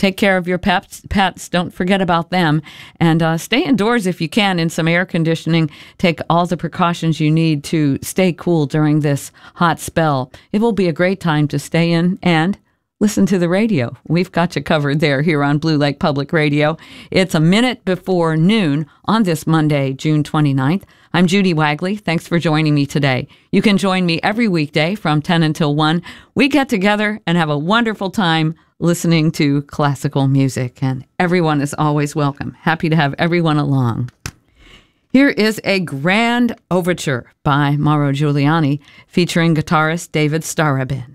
Take care of your pets. Don't forget about them. And stay indoors if you can in some air conditioning. Take all the precautions you need to stay cool during this hot spell. It will be a great time to stay in and listen to the radio. We've got you covered there here on Blue Lake Public Radio. It's a minute before noon on this Monday, June 29th. I'm Judy Wagley. Thanks for joining me today. You can join me every weekday from 10 until 1. We get together and have a wonderful time listening to classical music, and everyone is always welcome. Happy to have everyone along. Here is a grand overture by Mauro Giuliani featuring guitarist David Starobin.